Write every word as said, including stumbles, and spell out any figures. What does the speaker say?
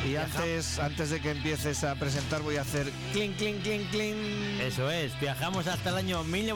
Y antes, antes de que empieces a presentar voy a hacer clink, clink, clink, clink. Eso es, viajamos hasta el año mil novecientos